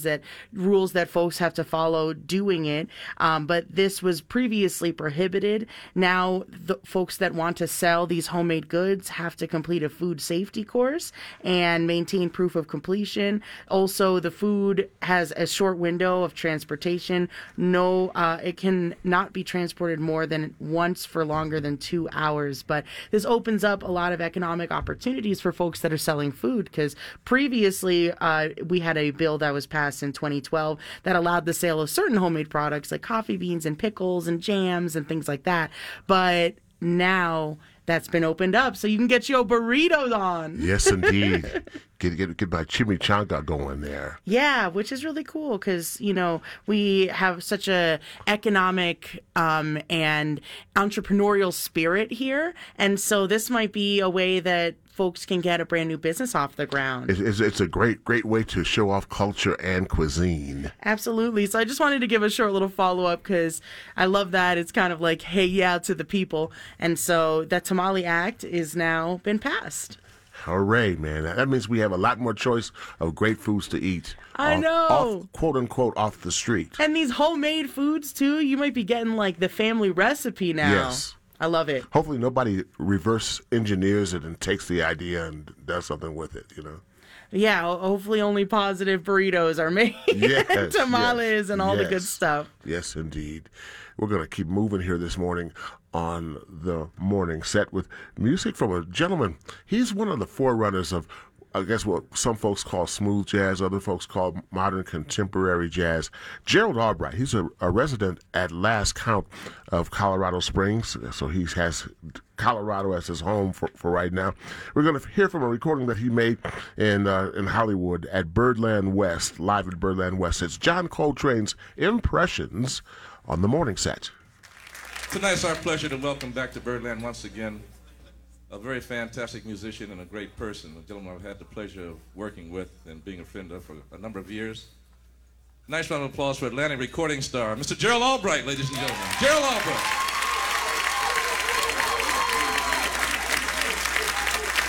rules that folks have to follow doing it. But this was previously prohibited. Now, the folks that want to sell these homemade goods have to complete a food safety course and maintain proof of completion. Also, the food has a short window of transportation. It can not be transported more than once for longer than 2 hours. But this opens up a lot of economic opportunities for folks that are selling food, because previously we had a bill that was passed in 2012 that allowed the sale of certain homemade products like coffee beans and pickles and jams and things like that. But now that's been opened up, so you can get your burritos on. Yes, indeed. Get my chimichanga going there. Yeah, which is really cool because, we have such a economic and entrepreneurial spirit here. And so this might be a way that folks can get a brand new business off the ground. It's a great way to show off culture and cuisine. Absolutely. So I just wanted to give a short little follow-up because I love that. It's kind of like, hey, yeah, to the people. And so that Tamale Act is now been passed. Hooray, man. That means we have a lot more choice of great foods to eat. I know. Quote unquote, off the street. And these homemade foods, too. You might be getting like the family recipe now. Yes. I love it. Hopefully nobody reverse engineers it and takes the idea and does something with it, Yeah, hopefully only positive burritos are made. Yes, tamales and all the good stuff. Yes, indeed. We're going to keep moving here this morning on the morning set with music from a gentleman. He's one of the forerunners of, I guess, what some folks call smooth jazz, other folks call modern contemporary jazz. Gerald Albright, he's a resident at last count of Colorado Springs, so he has Colorado as his home for right now. We're going to hear from a recording that he made in Hollywood at Birdland West, live at Birdland West. It's John Coltrane's Impressions on the morning set. Tonight's our pleasure to welcome back to Birdland once again a very fantastic musician and a great person, a gentleman I've had the pleasure of working with and being a friend of for a number of years. Nice round of applause for Atlantic recording star, Mr. Gerald Albright, ladies and gentlemen. Gerald Albright.